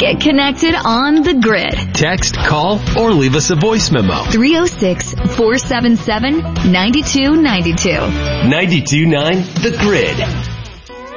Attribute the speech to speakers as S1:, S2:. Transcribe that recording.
S1: Get connected on the grid.
S2: Text, call, or leave us a voice memo.
S1: 306-477-9292.
S2: 92.9 The Grid.